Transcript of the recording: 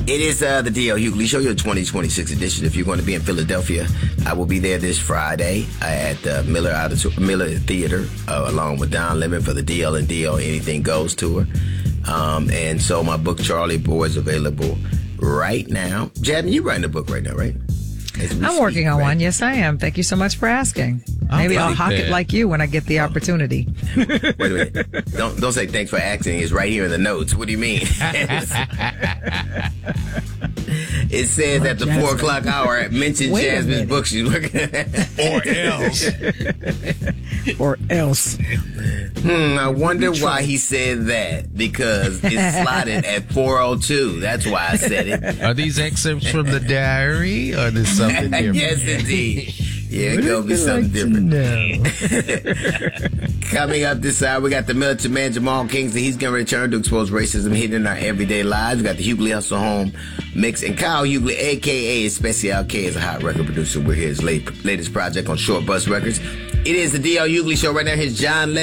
It is the D.L. Hughley Show, your 2026 edition. If you're going to be in Philadelphia, I will be there this Friday at the Miller Theater, along with Don Lemon for the DL and DL Anything Goes tour. And so my book, Charlie Boy, is available right now. Jasmine, you're writing a book right now, right? I'm working on one. Yes, I am. Thank you so much for asking. Maybe I'll hawk it like you when I get the opportunity. Wait a minute. Don't say thanks for asking. It's right here in the notes. What do you mean? It says at the 4 o'clock hour, mention Jasmine's book she's working at. Or else. I wonder why he said that. Because it's slotted at 4:02. That's why I said it. Are these excerpts from the diary, or there's something different? Yes, indeed. Yeah, it's going to be something different. Coming up this hour, we got the military man, Jamal Kingston. He's going to return to expose racism hidden in our everyday lives. We got the Hughley Hustle Home Mix. And Kyle Hughley, a.k.a. Special K, is a hot record producer. We're his latest project on Short Bus Records. It is the D.L. Hughley Show right now. Here's John Legend.